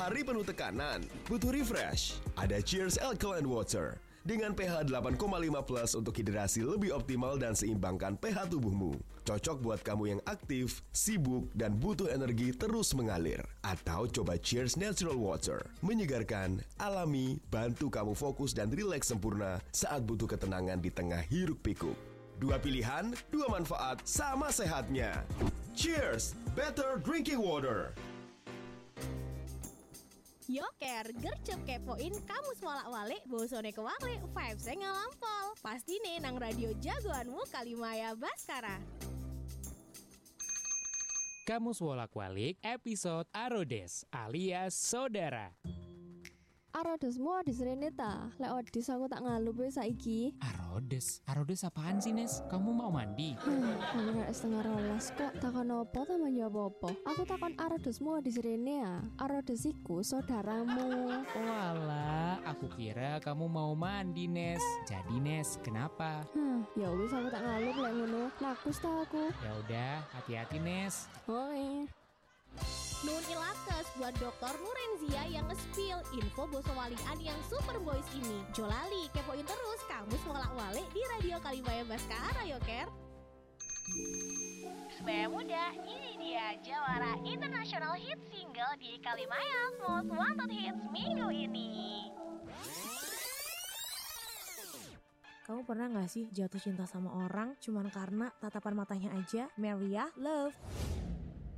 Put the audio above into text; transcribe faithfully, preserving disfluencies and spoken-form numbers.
Hari penuh tekanan, butuh refresh? Ada Cheers Alkaline Water dengan pH delapan koma lima plus untuk hidrasi lebih optimal dan seimbangkan pH tubuhmu. Cocok buat kamu yang aktif, sibuk, dan butuh energi terus mengalir. Atau coba Cheers Natural Water, menyegarkan, alami, bantu kamu fokus dan rileks sempurna saat butuh ketenangan di tengah hiruk pikuk. Dua pilihan, dua manfaat, sama sehatnya. Cheers, better drinking water. Yoker, gercep kepoin kamu semolak walik, bosone kewalik, vibes-nya ngalampol. Pasti nih nang radio jagoanmu Kalimaya Baskara. Kamus Wolak-Walik episode Arodes alias Saudara. Arodesmu adis rene ta? Lek odis aku tak ngalup wis saiki. Arodes? Arodes apaan sih, Nes? Kamu mau mandi? Hmm, kamu gak setengah rolas kok. Takon opo ta menjawab opo? Aku takon Arodesmu adis rene ya. Arodes iku saudaramu. Walah, aku kira kamu mau mandi, Nes. Jadi, Nes, kenapa? Hmm, ya wis aku tak ngalup lek ngono. Lakus ta aku. Ya udah, hati-hati, Nes. Oke. Nun ilakes buat dokter Nurenzia yang nge-spill info bosowalian yang super boys ini. Jolali, kepoin terus kamu semolak walik di radio Kalimaya Baskara, Yoker. Sebaya muda, ini dia jawara international hit single di Kalimaya's Most Wanted Hits minggu ini. Kamu pernah gak sih jatuh cinta sama orang cuman karena tatapan matanya aja? Maria Love.